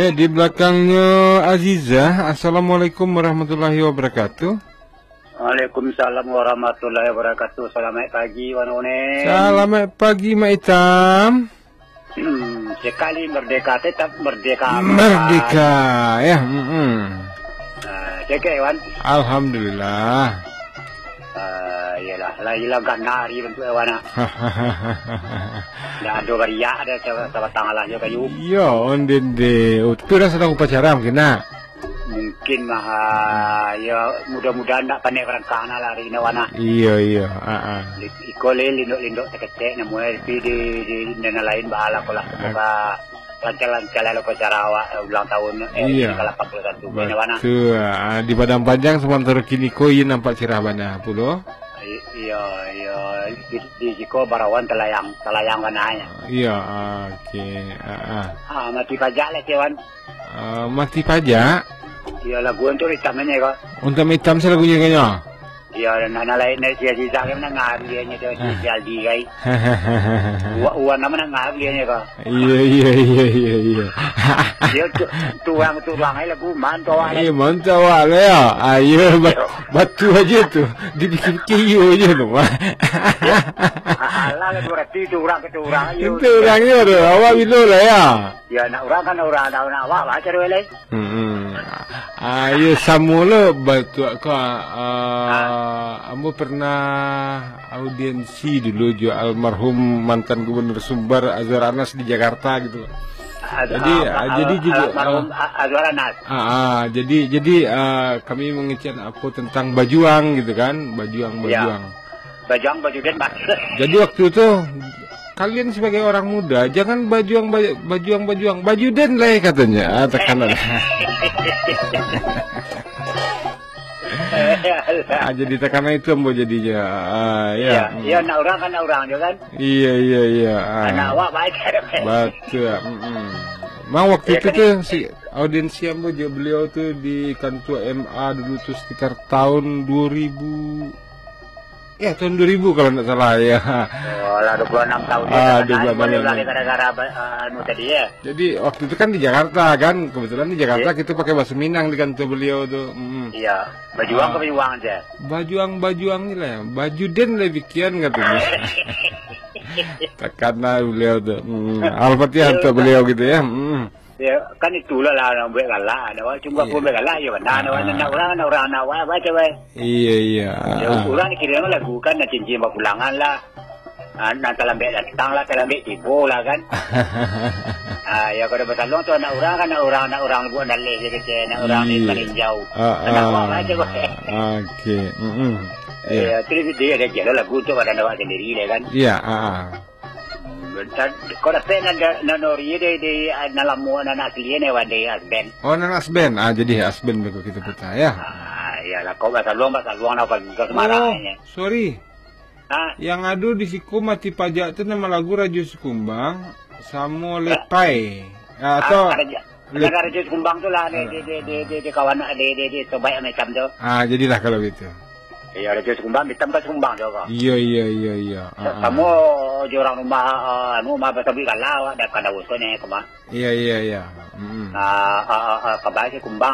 Di belakangnya Aziza. Assalamualaikum warahmatullahi wabarakatuh. Waalaikumsalam warahmatullahi wabarakatuh. Selamat pagi, Wanone. Selamat pagi, Mak Itam. Sekali merdeka tetap merdeka. Merdeka, ya. Cek Wan. Alhamdulillah. Iyalah ganari bentuk Wana. Dah ada bariak ada sama tangalah je kayu. Yo, ondende. Itu dah sedang upacara mungkin nak. Mungkin mah ya mudah-mudahan tak pandai perangkana lah hari ini Wana. Iya. Ikole lindok-lindok sekecek namun di dana lain bahala kolah semoga lancar-lancar lalu upacara awak ulang tahun iya. 81 Wana. Betul. Di Padang Panjang sementara kini koi nampak cerah bana pulo. Iya di Jiko Barawan telayang warnanya. Iya, oke. Mati pajak lah Cewan. Mati pajak. Iya lagu untuk hitamnya kok. Untuk hitam saya lagunya kayaknya. Iya dan anak lain dari sisa kan ngari dia nya tu Jaldi kai. Uan nama ngari dia kok. Iya. Dia tuang ai lagu mantau ale. Iya mantau ale ya. Ayo batu aja tu. Dibikin kiyo aja tu. Alah lagu rati tu orang ke orang. Itu orangnya tu. Awak bilo lah ya. Ya nak orang kan orang awak baca dulu le. Ayo samula batu kau. Ambo pernah audiensi dulu jo almarhum mantan gubernur Sumbar Azwar Anas di Jakarta gitu. Jadi juga Azwar Anas. Jadi kami mengecek apa tentang bajuang gitu kan, bajuang. Bajuang dan Jadi waktu itu kalian sebagai orang muda jangan bajuang baju den lah katanya. Tekanan. Jadi tekanan itu mau jadinya. Iya, nak orang juga kan. Iya. Anak awak baik. Betul. Mang waktu itu tuh si audiensi yang beliau tuh di kantor MA dulu tuh sekitar tahun 2000. Ya tahun 2000 kalau tidak salah ya. Oh lah 26 tahun. 26 tahun. Gara-gara tadi ya. Jadi waktu itu kan di Jakarta kan, kebetulan di Jakarta kita pakai bahasa Minang di kantor beliau tuh. Iya, bajuang aja. Bajuang ni lah, baju den lah bikian katanya. Karena beliau tuh, Al-Fatihah untuk beliau gitu ya. Ya kan itulah lah orang buat galak, ada cuma pun buat galak ya benar, orang awak baca baik. Iya. Orang ni kira lagu kan nak cincin pulangan lah. Nak terlambat datang lah, terlambat tiba lah kan. Ya kalau bersalung tu anak orang buat nalih je kecil, anak orang ni paling jauh. Anak awak baca baik. Okey. Ya, terus dia ada jalan lagu tu pada awak sendiri lah kan. Iya. Kau dah pernah nori di dalam anak asli ni wadai asben. Oh anak asben, jadi asben begitu kita putar ya. Ya lah kau bahasa luang apa ke Semarang ni. Sorry. Yang adu di siku mati pajak tu nama lagu Raja Sekumbang sama Lepai. Atau Raja Sekumbang tu lah di kawan di sebaik macam tu. Jadilah kalau gitu. Iya, Raja Sekumbang ditambah Sekumbang juga. Iya. Kamu orang rumah bersabi kalau ada kada usul ni kemah. Iya. Kabar Sekumbang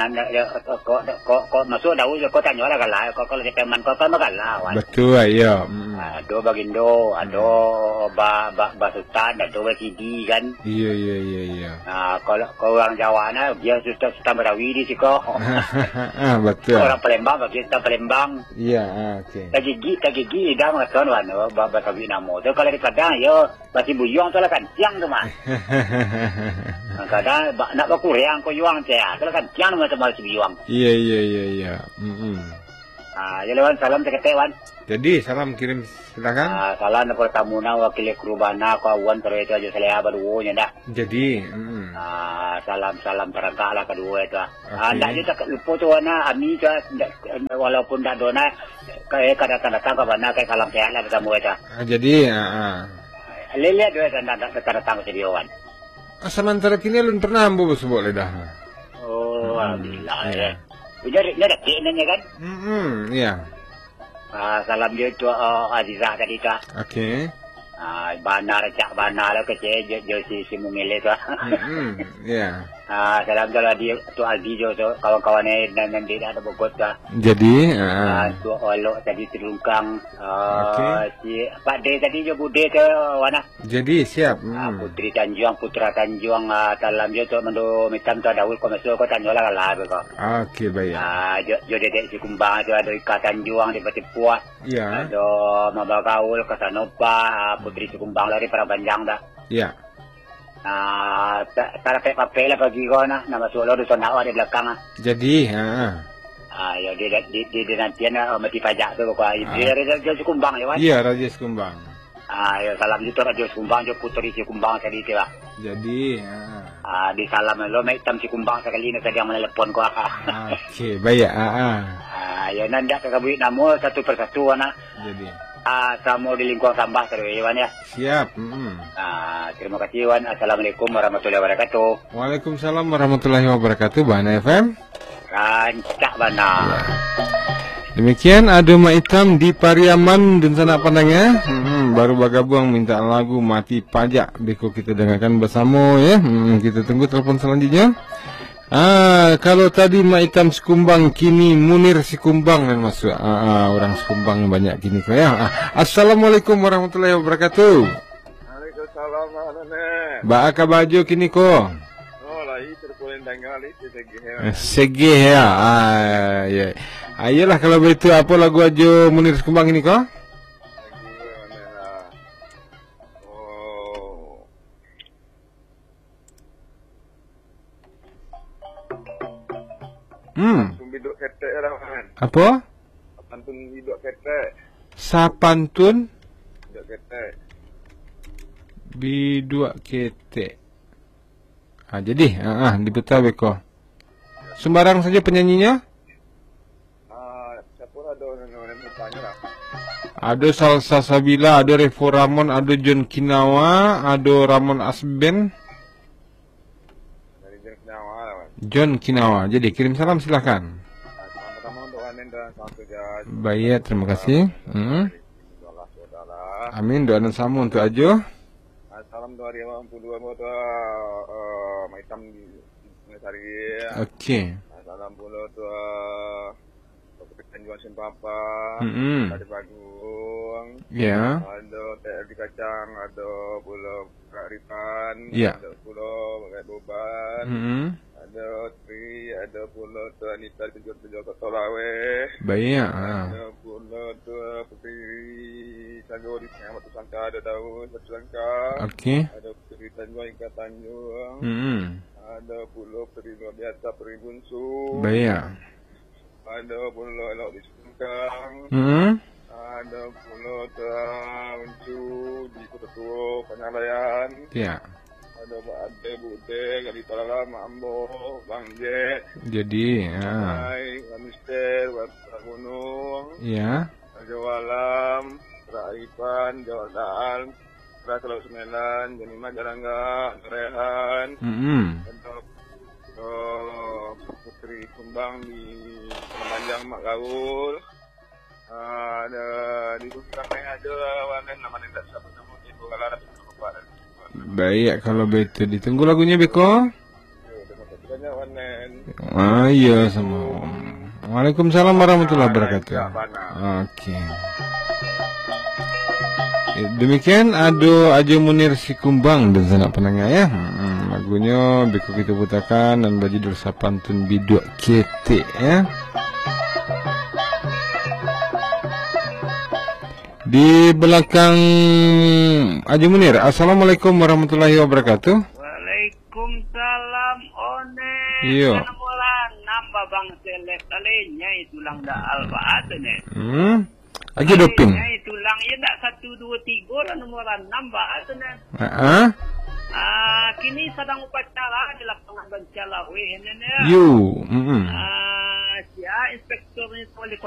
kok masuk dah usul kau tanya lah kalau kalau teman kau kan kalau. Betul iya. Ada bagindo, ada Sultan, ada Wakidi kan. Iya. Kalau orang Jawa na dia sudah berawi di siko. Betul. Orang Palembang bagi kita Palembang. Iya, okey. Tak gigi dah makan wan bahasa Vietnam tu kalau di Padang yo masih buyong tu lah kan tiang tu mah. Kadang nak berkurang ko yuang saya kalau kan tiang macam masih buyong. Iya. Ya lewan salam seketewan. Jadi salam kirim silakan. Salam kepada tamu na wakil kerubana ko awan terus itu aja saya berdua nya dah. Jadi, salam terangkat lah kedua itu. Ndak je tak lupa tu na ami tu walaupun dak dona kayak datang ke mana kayak salam sehat lah bertemu itu. Jadi, Lele dua datang ke Sediawan. Sementara kini lu pernah ambo sebut lidah. Oh, alhamdulillah ya. Jadi ada keinginannya kan? Iya. Salam dia tu Azizah tadi tu. Okey. Banar lah kecil, si mumile tu. Ya. Salam tu lah tu Aldi jo tu kawan-kawan ni dan dia ada bogot dah. Jadi, Tu Olok tadi terungkang. Okey. Si Pak De tadi jo Bude tu wana. jadi siap. Putri Tanjuang, Putra Tanjuang talam jo tu mendo mitam tu ada ko masuk ko Tanjuang lah ko. Okey, baik. Jo dedek si Kumbang tu ada Ika Tanjuang di Pati Puah. Ya, Ada Maba Gaul Kasanopa, Putri si Kumbang dari Prabanjang dah. ya. Tara papel lah pagi ko na masuk lo tu nak di belakang Jadi, ya dia nantian mati pajak tu ko dia si Kumbang ya wan. iya Raja Sekumbang. Ya salam itu Radio Kumbang jo Putri si Kumbang tadi tu lah. Jadi, Di salam lo mai tam si Kumbang sekali ni sedang menelepon ko. okey, baik. Ya nanda kakabuit namo satu persatu ana. Jadi, Samo di lingkungan Sambah terus ya wan ya. siap. Terima kasih wan. Assalamualaikum warahmatullahi wabarakatuh. Waalaikumsalam warahmatullahi wabarakatuh. Bana FM. Rancak bana. Demikian ada Mak Hitam di Pariaman dan Sanak Pandangnya. Baru bergabung minta lagu Mati Pajak. Beko kita dengarkan bersama ya. Kita tunggu telefon selanjutnya. Kalau tadi Mak Hitam Sekumbang, kini Munir Sekumbang dan masuk. Orang Sekumbang yang banyak kini kau ya. Assalamualaikum warahmatullahi wabarakatuh. Waalaikumsalam warahmatullahi. Baaka baju kini ko. Oh, lagi terpulang tanggal itu segih. Segih ya. Ya. Ayolah kalau begitu apa lagu ajo Munir Sekumbang ini ko? Pantun hidup ketek lah kan. Apa? Pantun hidup ketek. Sapantun Hidup ketek. bidua ketek. Jadi, diputar beko. Sembarang saja penyanyinya? Siapa ada orang mukanya lah. Ada Salsa Sabila, ada Revo Ramon, ada John Kinawa, ada Ramon Asben. Dari jenis nyawa lah kan. John Kinawa. Jadi kirim salam silahkan. Pertama untuk Anen dan satu jas. Baik, terima kasih. Saudara. Amin, doa dan samu untuk ajo. Salam 2022 buat Maitam di Sari. Okey. Salam pula tu Tanjuan Sempapa. Ada Bagung. Ya. Ada teh di kacang, ada pula Kak Rifan. Ya. Ada pula Bagai Boban. Ada Tri, ada pula tu Anita penjual kotor lawe. Baik. Ada pula tu Putri Tanjung di Tengah Batu Sangka, ada Daud Batu Sangka. Okey. Ada Putri Tanjung Ikat Tanjung. Ada pula Putri Luar Biasa Peri Bunsu. Baik. Ada pula Elok di Sungkang. Ada pula Uncu di Kota Tua Penyalayan. Ya. Ada Pak Ade, Bude, Kali Talala, Mak Ambo, Bang Jet. Jadi, Hai, Mister, Wata Gunung. ya. Jawalam, Raipan, Jawal Laut Semelan, Janima Jarangga, Rehan. Ada Putri Kumbang di Panjang Mak Gaul. Ada di Kusang ada warna namanya tak siapa nama itu kalau ada tempat. Baik, kalau begitu ditunggu lagunya Beko. Terima kasih banyak Wanen. Iya sama. Waalaikumsalam warahmatullahi wabarakatuh. Okey. Demikian Ajo Munir Sekumbang dan Sanak Pendengar ya. Lagunya Beko kita putarkan dan baju Dursa Pantun bidua ketek ya. Di belakang Ajo Munir. Assalamualaikum warahmatullahi wabarakatuh. Waalaikumsalam one. Iya. Nambah bang selek alenya itu lang dah alfaat ne. Aja doping. Itu lang ya tak 1 2 3 lah nombor nambah atne. Kini sedang upacara di lapangan Bancala we ne. You. Sia inspektor ni wali